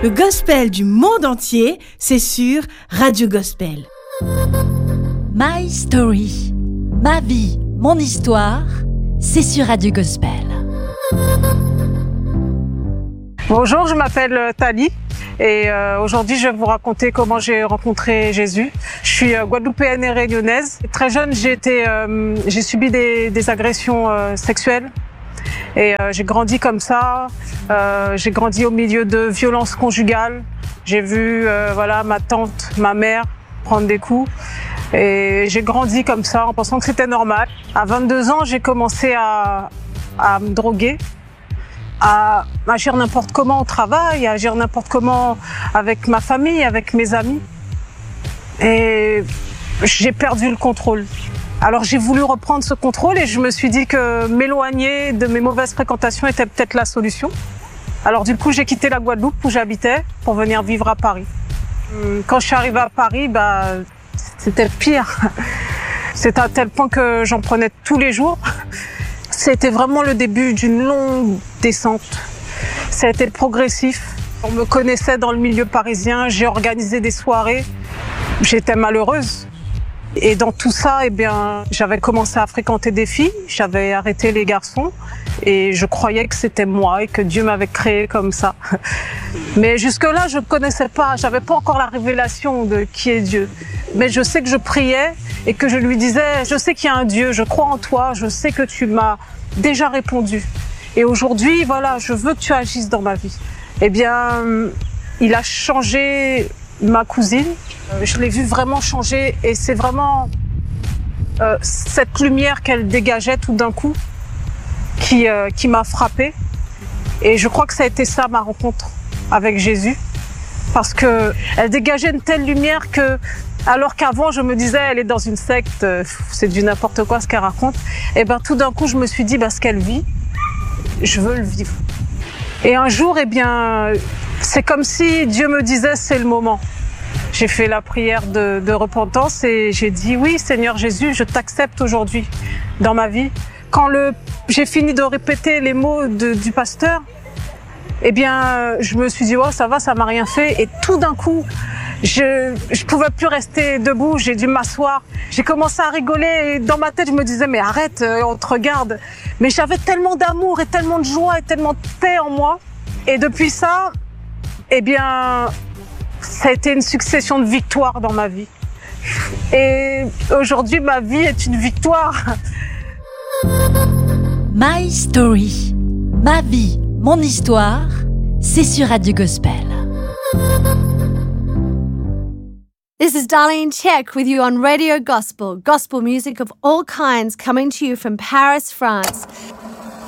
Le gospel du monde entier, c'est sur Radio Gospel. My Story, ma vie, mon histoire, c'est sur Radio Gospel. Bonjour, je m'appelle Thalie et aujourd'hui je vais vous raconter comment j'ai rencontré Jésus. Je suis guadeloupéenne et réunionnaise. Très jeune, j'ai subi des agressions sexuelles et j'ai grandi comme ça. J'ai grandi au milieu de violences conjugales. J'ai vu ma tante, ma mère prendre des coups. Et j'ai grandi comme ça en pensant que c'était normal. À 22 ans, j'ai commencé à me droguer, à agir n'importe comment au travail, à agir n'importe comment avec ma famille, avec mes amis. Et j'ai perdu le contrôle. Alors j'ai voulu reprendre ce contrôle et je me suis dit que m'éloigner de mes mauvaises fréquentations était peut-être la solution. Alors du coup, j'ai quitté la Guadeloupe où j'habitais pour venir vivre à Paris. Quand je suis arrivée à Paris, c'était pire. C'était à tel point que j'en prenais tous les jours. C'était vraiment le début d'une longue descente. Ça a été progressif. On me connaissait dans le milieu parisien, j'ai organisé des soirées. J'étais malheureuse. Et dans tout ça, j'avais commencé à fréquenter des filles, j'avais arrêté les garçons et je croyais que c'était moi et que Dieu m'avait créé comme ça. Mais jusque-là, je ne connaissais pas, j'avais pas encore la révélation de qui est Dieu. Mais je sais que je priais et que je lui disais, je sais qu'il y a un Dieu, je crois en toi, je sais que tu m'as déjà répondu. Et aujourd'hui, je veux que tu agisses dans ma vie. Il a changé ma cousine. Je l'ai vue vraiment changer et c'est vraiment cette lumière qu'elle dégageait tout d'un coup qui m'a frappée. Et je crois que ça a été ça ma rencontre avec Jésus. Parce que elle dégageait une telle lumière que, alors qu'avant je me disais elle est dans une secte, c'est du n'importe quoi ce qu'elle raconte. Et tout d'un coup je me suis dit ce qu'elle vit, je veux le vivre. Et un jour c'est comme si Dieu me disait c'est le moment. J'ai fait la prière de repentance et j'ai dit oui Seigneur Jésus, je t'accepte aujourd'hui dans ma vie. Quand j'ai fini de répéter les mots du pasteur, je me suis dit ça va, ça m'a rien fait. Et tout d'un coup, je pouvais plus rester debout, j'ai dû m'asseoir. J'ai commencé à rigoler et dans ma tête je me disais mais arrête, on te regarde. Mais j'avais tellement d'amour et tellement de joie et tellement de paix en moi. Et depuis ça, ça a été une succession de victoires dans ma vie. Et aujourd'hui, ma vie est une victoire. My Story, ma vie, mon histoire, c'est sur Radio Gospel. This is Darlene Check with you on Radio Gospel, gospel music of all kinds coming to you from Paris, France.